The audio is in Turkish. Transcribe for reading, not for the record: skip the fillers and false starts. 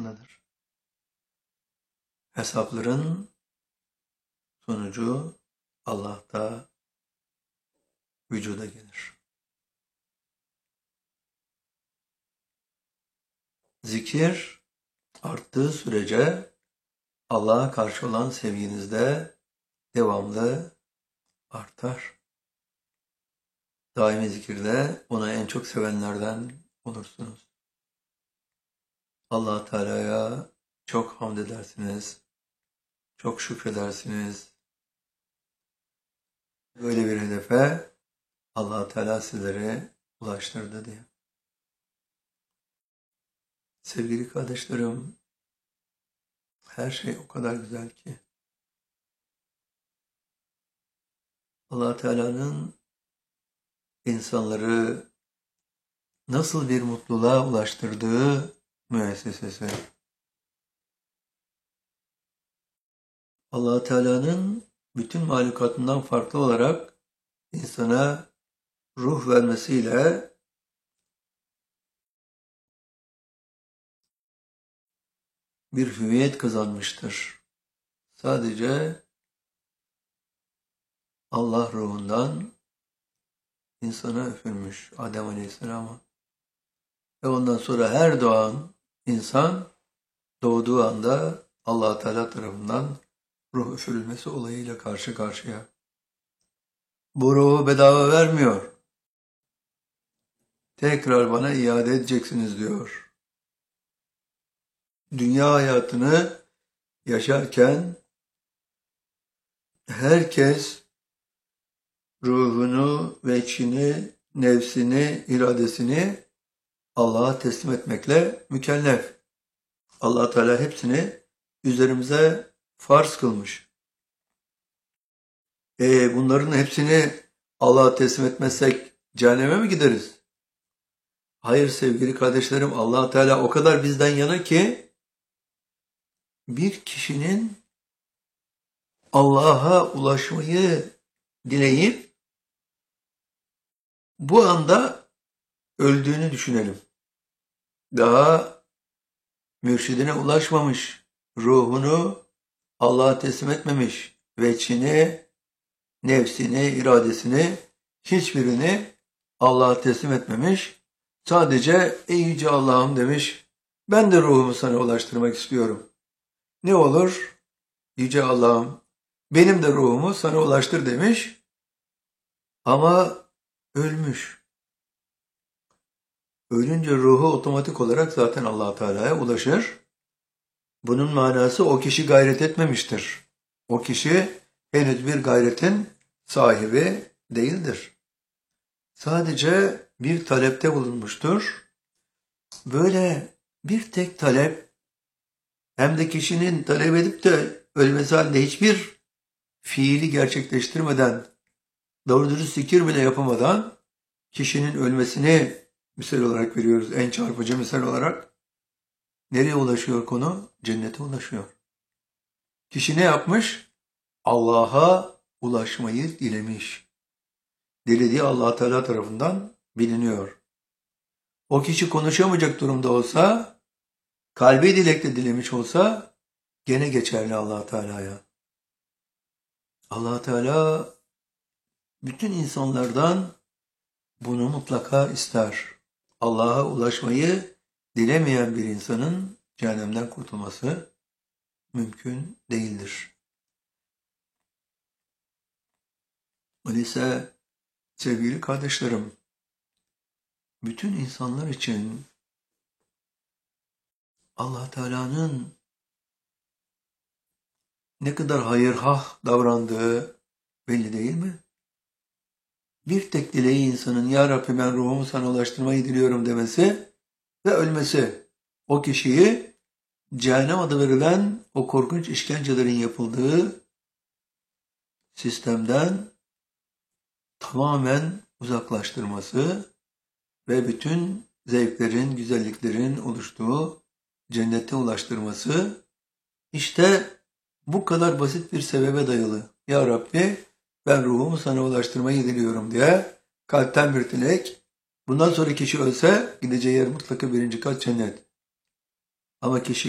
zamanıdır. Hesapların sonucu Allah'ta vücuda gelir. Zikir arttığı sürece Allah'a karşı olan sevginiz de devamlı artar. Daimi zikirde ona en çok sevenlerden olursunuz. Allah Teala'ya çok hamd edersiniz, çok şükredersiniz. Böyle bir hedefe Allah Teala sizlere ulaştırdı diye. Sevgili kardeşlerim, her şey o kadar güzel ki Allah Teala'nın insanları nasıl bir mutluluğa ulaştırdığı müessesesi. Allah Teala'nın bütün mahlukatından farklı olarak insana ruh vermesiyle bir hüviyet kazanmıştır. Sadece Allah ruhundan insana üfürmüş Adem Aleyhisselam'a. Ve ondan sonra her doğan insan doğduğu anda Allah Teala tarafından ruh üfürülmesi olayıyla karşı karşıya. Bu ruhu bedava vermiyor. Tekrar bana iade edeceksiniz diyor. Dünya hayatını yaşarken herkes ruhunu ve içini, nefsini, iradesini Allah'a teslim etmekle mükellef. Allah Teala hepsini üzerimize farz kılmış. Bunların hepsini Allah'a teslim etmezsek cehenneme mi gideriz? Hayır sevgili kardeşlerim, Allah Teala o kadar bizden yana ki bir kişinin Allah'a ulaşmayı dileyip bu anda öldüğünü düşünelim. Daha mürşidine ulaşmamış, ruhunu Allah'a teslim etmemiş, veçhini, nefsini, iradesini, hiçbirini Allah'a teslim etmemiş. Sadece ey yüce Allah'ım demiş, ben de ruhumu sana ulaştırmak istiyorum. Ne olur? Yüce Allah'ım, benim de ruhumu sana ulaştır demiş ama ölmüş. Ölünce ruhu otomatik olarak zaten Allah Teala'ya ulaşır. Bunun manası o kişi gayret etmemiştir. O kişi henüz bir gayretin sahibi değildir. Sadece bir talepte bulunmuştur. Böyle bir tek talep hem de kişinin talep edip de ölmesi halinde hiçbir fiili gerçekleştirmeden, doğru dürüst zikir bile yapamadan kişinin ölmesini misal olarak veriyoruz. En çarpıcı misal olarak. Nereye ulaşıyor konu? Cennete ulaşıyor. Kişi ne yapmış? Allah'a ulaşmayı dilemiş. Dilediği Allah Teala tarafından biliniyor. O kişi konuşamayacak durumda olsa, kalbi dilekle dilemiş olsa gene geçerli Allah Teala'ya. Allah Teala bütün insanlardan bunu mutlaka ister. Allah'a ulaşmayı dilemeyen bir insanın cehennemden kurtulması mümkün değildir. Öyleyse sevgili kardeşlerim, bütün insanlar için Allah Teala'nın ne kadar hayırhah davrandığı belli değil mi? Bir tek dileği insanın ya Rabbi ben ruhumu sana ulaştırmayı diliyorum demesi ve ölmesi o kişiyi cehennem adı verilen o korkunç işkencelerin yapıldığı sistemden tamamen uzaklaştırması ve bütün zevklerin, güzelliklerin oluştuğu cennete ulaştırması işte bu kadar basit bir sebebe dayalı. Ya Rabbi ben ruhumu sana ulaştırmayı diliyorum diye kalpten bir dilek. Bundan sonra kişi ölse gideceği yer mutlaka 1. kat cennet. Ama kişi